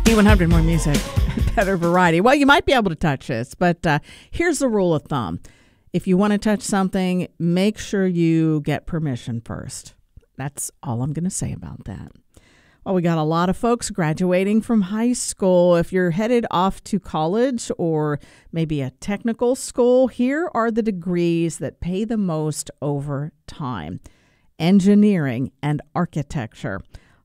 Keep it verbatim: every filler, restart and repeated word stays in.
E one hundred, more music, better variety. Well, you might be able to touch this, but uh, here's the rule of thumb. If you want to touch something, make sure you get permission first. That's all I'm going to say about that. Well, we got a lot of folks graduating from high school. If you're headed off to college or maybe a technical school, here are the degrees that pay the most over time: engineering and architecture.